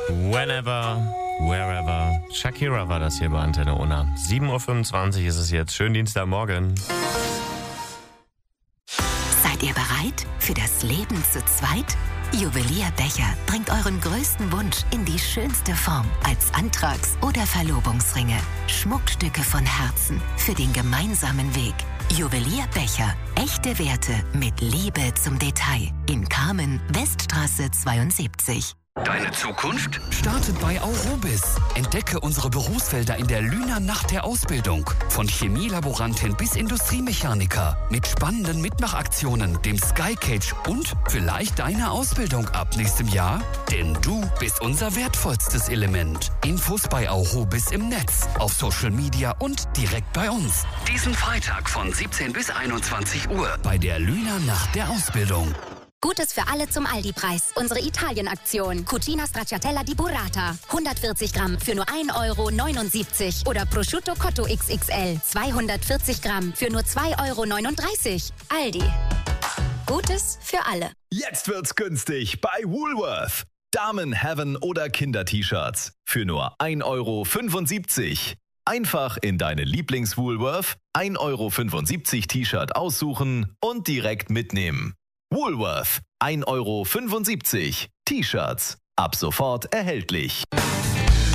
Whenever, wherever. Shakira war das hier bei Antenne Unna. 7.25 Uhr ist es jetzt. Schönen Dienstagmorgen. Seid ihr bereit für das Leben zu zweit? Juwelier Becher bringt euren größten Wunsch in die schönste Form als Antrags- oder Verlobungsringe. Schmuckstücke von Herzen für den gemeinsamen Weg. Juwelier Becher. Echte Werte mit Liebe zum Detail. In Kamen, Weststraße 72. Deine Zukunft startet bei Aurobis. Entdecke unsere Berufsfelder in der Lüner Nacht der Ausbildung. Von Chemielaborantin bis Industriemechaniker. Mit spannenden Mitmachaktionen, dem Skycage und vielleicht deine Ausbildung ab nächstem Jahr. Denn du bist unser wertvollstes Element. Infos bei Aurobis im Netz, auf Social Media und direkt bei uns. Diesen Freitag von 17 bis 21 Uhr bei der Lüner Nacht der Ausbildung. Gutes für alle zum Aldi-Preis. Unsere Italien-Aktion. Cucina Stracciatella di Burrata. 140 Gramm für nur 1,79 € Oder Prosciutto Cotto XXL. 240 Gramm für nur 2,39 €. Aldi. Gutes für alle. Jetzt wird's günstig bei Woolworth. Damen, Heaven oder Kinder-T-Shirts. Für nur 1,75 €. Einfach in deine Lieblings-Woolworth 1,75 € T-Shirt aussuchen und direkt mitnehmen. Woolworth, 1,75 € T-Shirts. Ab sofort erhältlich.